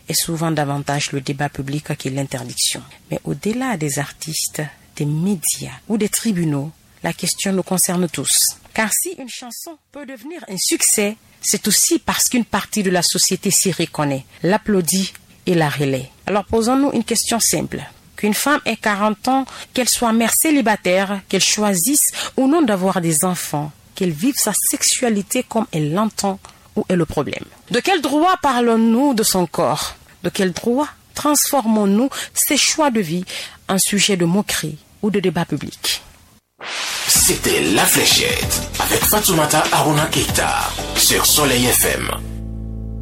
est souvent davantage le débat public que l'interdiction. Mais au-delà des artistes, des médias ou des tribunaux, la question nous concerne tous. Car si une chanson peut devenir un succès, c'est aussi parce qu'une partie de la société s'y reconnaît, l'applaudit et la relaie. Alors posons-nous une question simple. Qu'une femme ait 40 ans, qu'elle soit mère célibataire, qu'elle choisisse ou non d'avoir des enfants, qu'elle vive sa sexualité comme elle l'entend, où est le problème? De quel droit parlons-nous de son corps? De quel droit transformons-nous ses choix de vie en sujet de moquerie ou de débat public? C'était La Fléchette avec Fatoumata Aruna Keita sur Soleil FM.